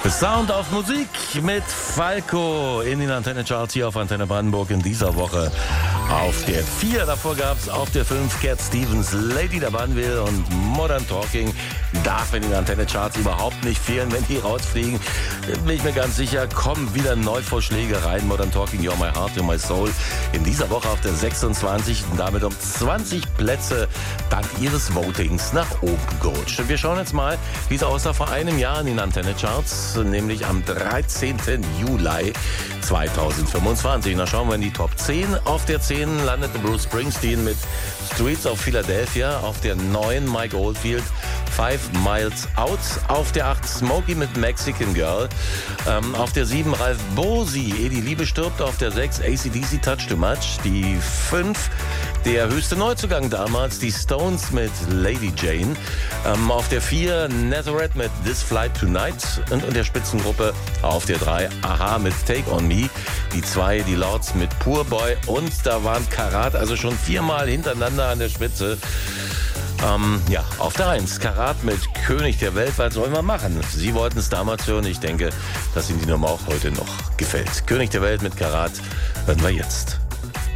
The Sound of Musik mit Falco in den Antenne Charts hier auf Antenne Brandenburg in dieser Woche auf der 4. Davor gab es auf der 5 Cat Stevens, Lady der Banville und Modern Talking. Darf in den Antenne Charts überhaupt nicht fehlen, wenn die rausfliegen. Bin ich mir ganz sicher, kommen wieder Neuvorschläge rein. Modern Talking, You're My Heart, You're My Soul. In dieser Woche auf der 26. und damit um 20 Plätze dank ihres Votings nach oben gerutscht. Und wir schauen jetzt mal, wie es aussah vor einem Jahr in den Antenne Charts, nämlich am 13. Juli 2025. Da schauen wir in die Top 10. Auf der 10 landete Bruce Springsteen mit Streets of Philadelphia. Auf der 9 Mike Oldfield, 5 Miles Out. Auf der 8 Smokey mit Mexican Girl. Auf der 7 Ralph Bosi, Ehe die Liebe stirbt. Auf der 6 AC/DC Touch Too Much. Die 5 der höchste Neuzugang damals, die Stones mit Lady Jane. Auf der 4 Nazareth mit This Flight Tonight. Und in der Spitzengruppe auf der 3 Aha mit Take On Me. Die 2 die Lords mit Poor Boy. Und da waren Karat also schon 4-mal hintereinander an der Spitze. Auf der 1 Karat mit König der Welt. Was sollen wir machen? Sie wollten es damals hören. Ich denke, dass Ihnen die Nummer auch heute noch gefällt. König der Welt mit Karat hören wir jetzt.